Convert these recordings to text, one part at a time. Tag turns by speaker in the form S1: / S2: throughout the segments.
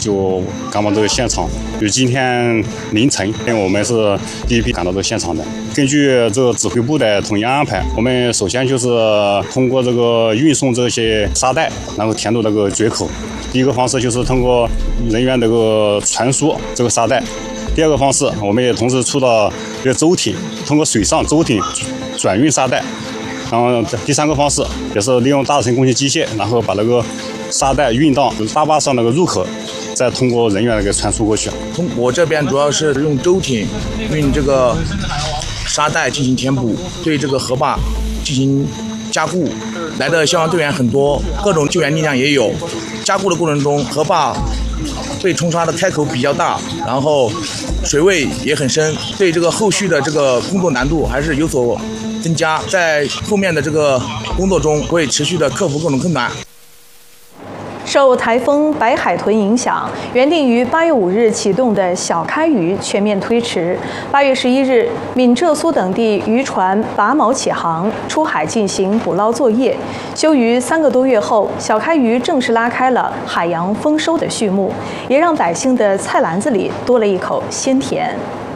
S1: 就赶往这个现场。就今天凌晨，我们是第一批赶到这个现场的。根据这个指挥部的统一安排，我们首先就是通过这个运送这些沙袋，然后填入这个决口。第一个方式就是通过人员这个传输这个沙袋。第二个方式，我们也同时出了这个舟艇，通过水上舟艇转运沙袋。然后第三个方式也是利用大成工程机械，然后把那个沙袋运到大坝上那个入口，再通过人员给传输过去。
S2: 我这边主要是用舟艇运这个沙袋进行填补，对这个河坝进行加固。来的消防队员很多，各种救援力量也有。加固的过程中，河坝被冲刷的开口比较大，然后水位也很深，对这个后续的这个工作难度还是有所增加。在后面的这个工作中，会持续的克服各种困难。
S3: 受台风白海豚影响，原定于8月5日启动的小开渔全面推迟。8月11日，闽浙苏等地渔船拔锚起航，出海进行捕捞作业。休渔3个多月后，小开渔正式拉开了海洋丰收的序幕，也让百姓的菜篮子里多了一口鲜甜。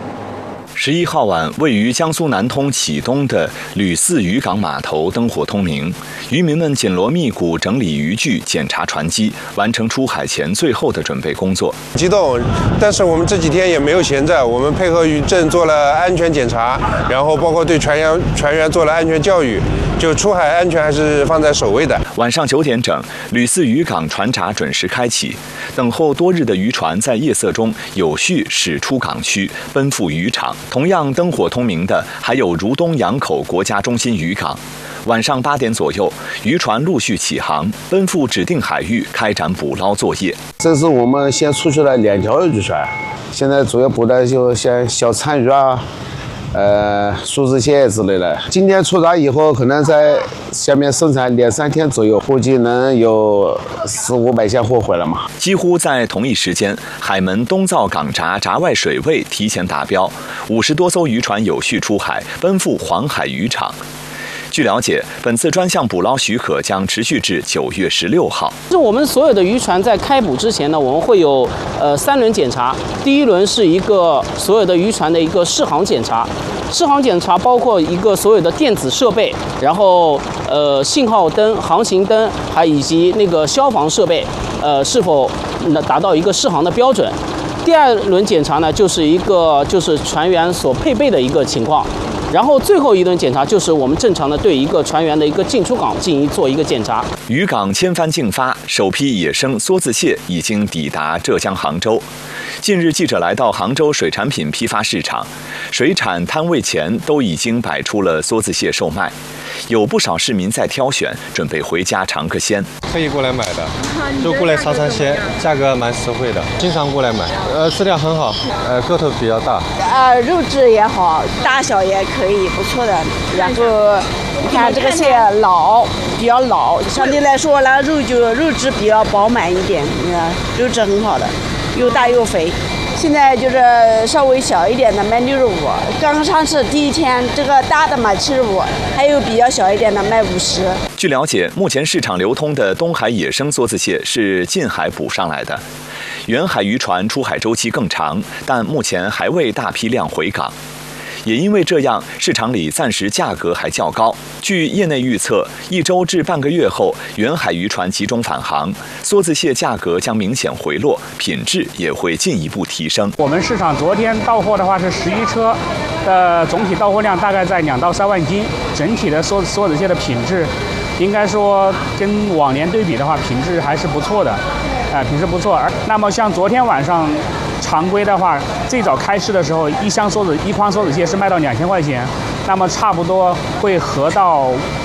S4: 11号晚，位于江苏南通启东的吕四渔港码头灯火通明，渔民们紧锣密鼓整理渔具、检查船机，完成出海前最后的准备工作。
S5: 激动，但是我们这几天也没有闲着，我们配合渔政做了安全检查，然后包括对船员做了安全教育，就出海安全还是放在首位的。
S4: 晚上9点整，吕四渔港船闸准时开启，等候多日的渔船在夜色中有序驶出港区，奔赴渔场。同样灯火通明的还有如东洋口国家中心渔港。晚上8点左右，渔船陆续起航，奔赴指定海域开展捕捞作业。
S6: 这是我们先出去了2条渔船，现在主要捕的就像小鲳鱼啊、苏子蟹之类的。今天出闸以后，可能在下面生产2、3天左右，估计能有400、500箱货回来嘛。
S4: 几乎在同一时间，海门东造港闸闸外水位提前达标，50多艘渔船有序出海，奔赴黄海渔场。据了解，本次专项捕捞许可将持续至9月16号。
S7: 我们所有的渔船在开捕之前呢，我们会有3轮检查。第一轮是一个所有的渔船的一个适航检查，适航检查包括一个所有的电子设备，然后信号灯、航行灯，还以及那个消防设备，是否达到一个适航的标准。第二轮检查呢，就是船员所配备的一个情况。然后最后一轮检查就是我们正常的对一个船员的一个进出港做一个检查。
S4: 渔港千帆竞发，首批野生梭子蟹已经抵达浙江杭州。近日，记者来到杭州水产品批发市场，水产摊位前都已经摆出了梭子蟹售卖，有不少市民在挑选，准备回家尝个鲜。
S8: 特意过来买的，就过来尝尝鲜，价格蛮实惠的，经常过来买。质量很好，个头比较大。
S9: 肉质也好，大小也可以，不错的。然后你看这个蟹比较老，相对来说呢肉质比较饱满一点，肉质很好的，又大又肥。现在就是稍微小一点的卖65，刚上市第一天，这个大的嘛75，还有比较小一点的卖50。
S4: 据了解，目前市场流通的东海野生梭子蟹是近海捕上来的，远海渔船出海周期更长，但目前还未大批量回港。也因为这样，市场里暂时价格还较高。据业内预测，1周至半个月后，远海渔船集中返航，梭子蟹价格将明显回落，品质也会进一步提升。
S10: 我们市场昨天到货的话是11车的总体到货量大概在2到3万斤，整体的梭子蟹的品质，应该说跟往年对比的话，品质还是不错的，品质不错。那么像昨天晚上常规的话，最早开市的时候，一筐梭子蟹是卖到2000块钱，那么差不多会合到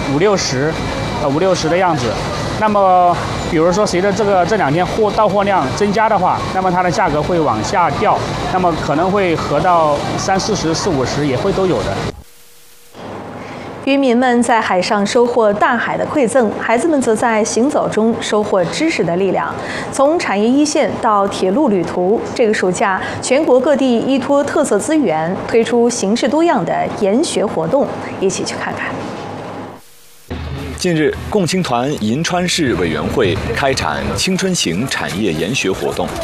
S10: 50-60的样子。那么，比如说随着这2天到货量增加的话，那么它的价格会往下掉，那么可能会合到30-40、40-50也会都有的。
S3: 渔民们在海上收获大海的馈赠，孩子们则在行走中收获知识的力量。从产业一线到铁路旅途，这个暑假，全国各地依托特色资源，推出形式多样的研学活动，一起去看看。
S4: 近日，共青团银川市委员会开展青春行产业研学活动。